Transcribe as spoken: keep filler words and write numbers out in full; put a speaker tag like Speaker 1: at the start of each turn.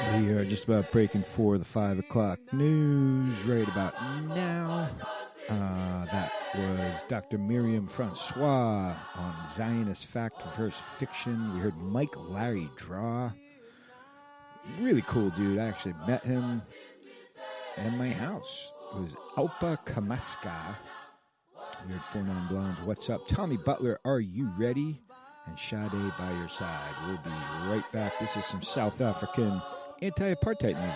Speaker 1: We are just about breaking for the five o'clock news right about now. Uh, that was Doctor Miriam Francois on Zionist Fact versus Fiction. We heard Mike Larry Draw. Really cool dude. I actually met him in my house. It was Alpa Kamaska. We heard Four Non Blondes. What's up? Tommy Butler, are you ready? And Sade by your side. We'll be right back. This is some South African anti-apartheid music.